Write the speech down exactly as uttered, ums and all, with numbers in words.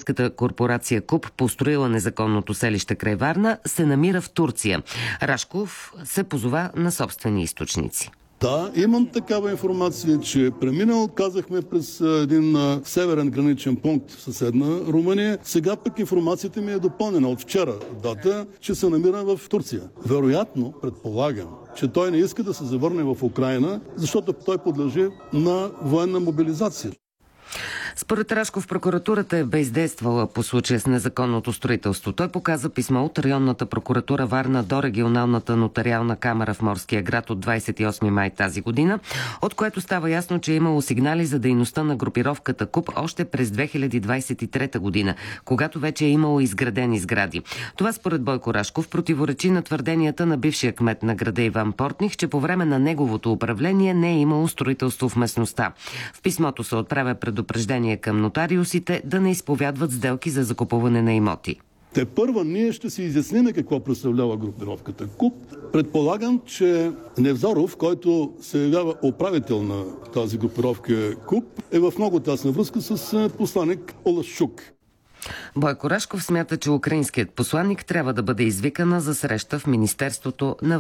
украинската корпорация КУП, построила незаконното селище край Варна, се намира в Турция. Рашков се позова на собствени източници. Да, имам такава информация, че е преминал, казахме, през един а, северен граничен пункт в съседна Румъния. Сега пък информацията ми е допълнена от вчера дата, че се намира в Турция. Вероятно, предполагам, че той не иска да се завърне в Украйна, защото той подлежи на военна мобилизация. Според Рашков, прокуратурата е бездействала по случая с незаконното строителство. Той показа писмо от районната прокуратура Варна до регионалната нотариална камара в Морския град от двадесет и осми май тази година, от което става ясно, че е имало сигнали за дейността на групировката КУП още през две хиляди двадесет и трета година, когато вече е имало изградени сгради. Това според Бойко Рашков противоречи на твърденията на бившия кмет на града Иван Портних, че по време на неговото управление не е имало строителство в местността. В писмото се отправя предупреждение към нотариусите да не изповядват сделки за закупуване на имоти. Те първа ние ще си изясним какво представлява групировката КУП. Предполагам, че Невзоров, който се явява управител на тази групировка КУП, е в много тясна връзка с посланик Олашчук. Бойко Рашков смята, че украинският посланник трябва да бъде извикана за среща в Министерството на